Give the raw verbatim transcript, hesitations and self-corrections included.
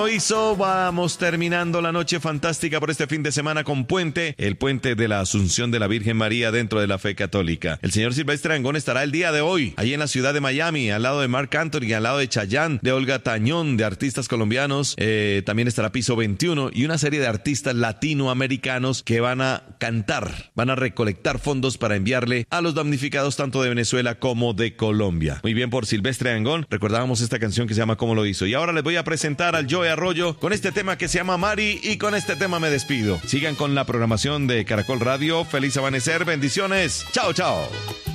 Hizo, vamos terminando la noche fantástica por este fin de semana con Puente, el Puente de la Asunción de la Virgen María dentro de la fe católica. El señor Silvestre Dangond estará el día de hoy, allí en la ciudad de Miami, al lado de Marc Anthony, al lado de Chayanne, de Olga Tañón, de artistas colombianos. Eh, también estará Piso veintiuno y una serie de artistas latinoamericanos que van a cantar, van a recolectar fondos para enviarle a los damnificados tanto de Venezuela como de Colombia. Muy bien por Silvestre Dangond. Recordábamos esta canción que se llama ¿Cómo lo hizo? Y ahora les voy a presentar al Joe Arroyo con este tema que se llama Mari, y con este tema me despido. Sigan con la programación de Caracol Radio. Feliz amanecer, bendiciones. Chao, chao.